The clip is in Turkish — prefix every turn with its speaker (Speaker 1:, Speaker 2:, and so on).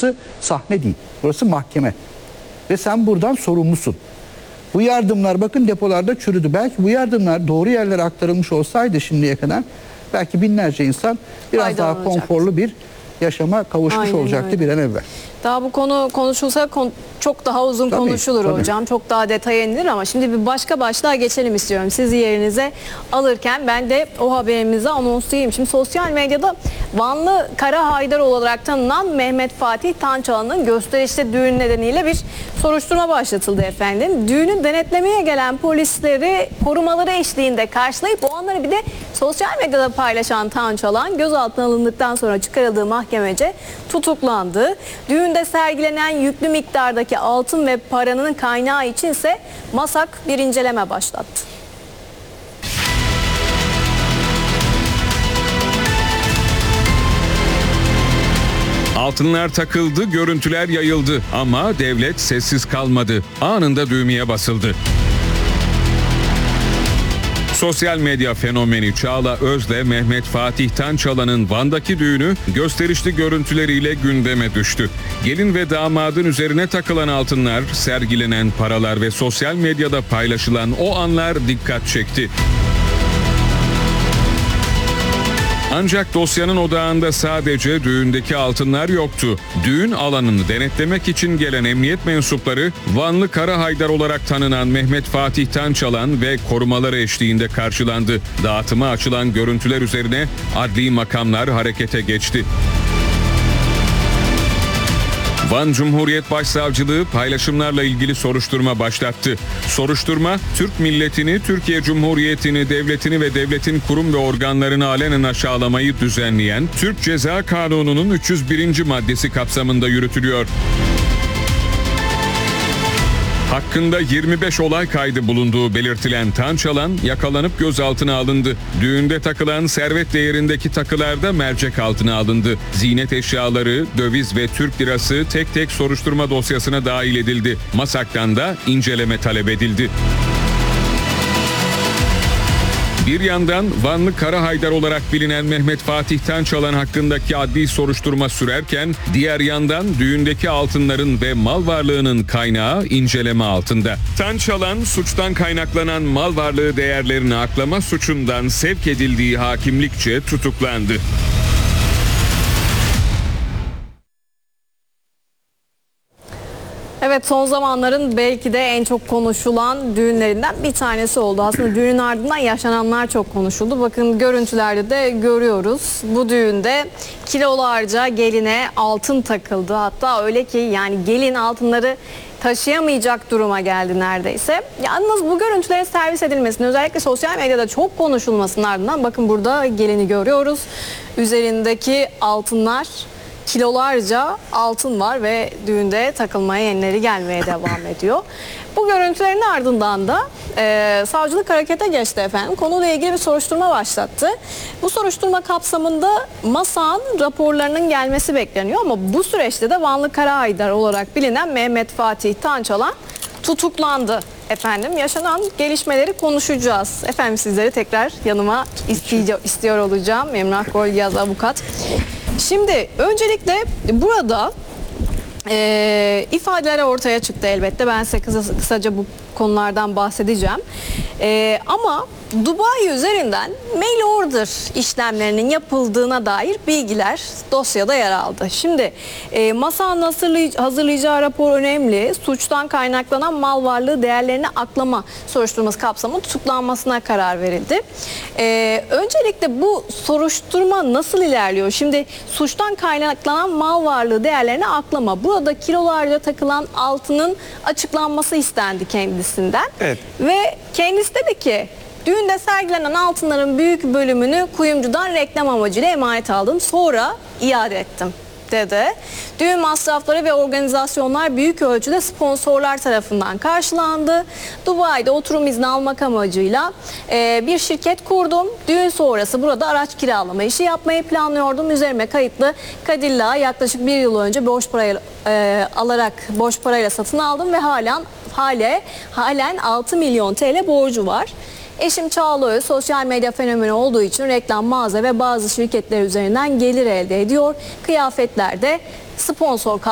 Speaker 1: burası sahne değil. Burası mahkeme. Ve sen buradan sorumlusun. Bu yardımlar bakın depolarda çürüdü. Belki bu yardımlar doğru yerlere aktarılmış olsaydı şimdiye kadar belki binlerce insan biraz daha konforlu bir yaşama kavuşmuş olacaktı bir an evvel.
Speaker 2: Daha bu konu konuşulsa çok daha uzun konuşulur hocam. Çok daha detaya inilir ama şimdi bir başka başlığa geçelim istiyorum. Sizi yerinize alırken ben de o haberimizi anonslayayım. Şimdi sosyal medyada Vanlı Kara Haydar olarak tanınan Mehmet Fatih Tançalan'ın gösterişli düğün nedeniyle bir soruşturma başlatıldı efendim. Düğünü denetlemeye gelen polisleri korumaları eşliğinde karşılayıp o anları bir de sosyal medyada paylaşan Tançalan gözaltına alındıktan sonra çıkarıldığı mahkemece tutuklandı. Düğünde sergilenen yüklü miktardaki altın ve paranın kaynağı içinse MASAK bir inceleme başlattı.
Speaker 3: Altınlar takıldı, görüntüler yayıldı ama devlet sessiz kalmadı. Anında düğmeye basıldı. Sosyal medya fenomeni Çağla Öz'le Mehmet Fatih Tançalan'ın Van'daki düğünü gösterişli görüntüleriyle gündeme düştü. Gelin ve damadın üzerine takılan altınlar, sergilenen paralar ve sosyal medyada paylaşılan o anlar dikkat çekti. Ancak dosyanın odağında sadece düğündeki altınlar yoktu. Düğün alanını denetlemek için gelen emniyet mensupları Vanlı Kara Haydar olarak tanınan Mehmet Fatih Tançalan ve korumaları eşliğinde karşılandı. Dağıtıma açılan görüntüler üzerine adli makamlar harekete geçti. Van Cumhuriyet Başsavcılığı paylaşımlarla ilgili soruşturma başlattı. Soruşturma, Türk milletini, Türkiye Cumhuriyeti'ni, devletini ve devletin kurum ve organlarını alenen aşağılamayı düzenleyen Türk Ceza Kanunu'nun 301. maddesi kapsamında yürütülüyor. Hakkında 25 olay kaydı bulunduğu belirtilen Tançalan yakalanıp gözaltına alındı. Düğünde takılan servet değerindeki takılarda mercek altına alındı. Ziynet eşyaları, döviz ve Türk lirası tek tek soruşturma dosyasına dahil edildi. MASAK'tan da inceleme talep edildi. Bir yandan Vanlı Kara Haydar olarak bilinen Mehmet Fatih Tançalan hakkındaki adli soruşturma sürerken diğer yandan düğündeki altınların ve mal varlığının kaynağı inceleme altında. Tançalan suçtan kaynaklanan mal varlığı değerlerini aklama suçundan sevk edildiği hakimlikçe tutuklandı.
Speaker 2: Evet, son zamanların belki de en çok konuşulan düğünlerinden bir tanesi oldu. Aslında düğünün ardından yaşananlar çok konuşuldu. Bakın görüntülerde de görüyoruz. Bu düğünde kilolarca geline altın takıldı. Hatta öyle ki yani gelin altınları taşıyamayacak duruma geldi neredeyse. Yalnız bu görüntülerin servis edilmesinin özellikle sosyal medyada çok konuşulmasının ardından bakın burada gelini görüyoruz. Üzerindeki altınlar, kilolarca altın var ve düğünde takılmaya yenileri gelmeye devam ediyor. Bu görüntülerin ardından da savcılık harekete geçti efendim. Konuyla ilgili bir soruşturma başlattı. Bu soruşturma kapsamında MASAK'ın raporlarının gelmesi bekleniyor ama bu süreçte de Vanlı Kara Haydar olarak bilinen Mehmet Fatih Tançalan tutuklandı. Efendim yaşanan gelişmeleri konuşacağız. Efendim sizleri tekrar yanıma istiyor olacağım. Emrah Golgaz avukat. Şimdi öncelikle burada ifadeler ortaya çıktı elbette. Ben size kısaca bu konulardan bahsedeceğim. Ama Dubai üzerinden mail order işlemlerinin yapıldığına dair bilgiler dosyada yer aldı. Şimdi MASAK'ın hazırlayacağı rapor önemli. Suçtan kaynaklanan mal varlığı değerlerini aklama soruşturması kapsamında tutuklanmasına karar verildi. Öncelikle bu soruşturma nasıl ilerliyor? Şimdi suçtan kaynaklanan mal varlığı değerlerini aklama. Burada kilolarca takılan altının açıklanması istendi kendisinden. Evet. Ve kendisi dedi ki düğünde sergilenen altınların büyük bölümünü kuyumcudan reklam amacıyla emanet aldım. Sonra iade ettim dedi. Düğün masrafları ve organizasyonlar büyük ölçüde sponsorlar tarafından karşılandı. Dubai'de oturum izni almak amacıyla bir şirket kurdum. Düğün sonrası burada araç kiralama işi yapmayı planlıyordum. Üzerime kayıtlı Cadillac'ı yaklaşık bir yıl önce borç parayla satın aldım ve halen 6 milyon TL borcu var. Eşim Çağla Öz sosyal medya fenomeni olduğu için reklam, mağaza ve bazı şirketler üzerinden gelir elde ediyor. Kıyafetlerde sponsor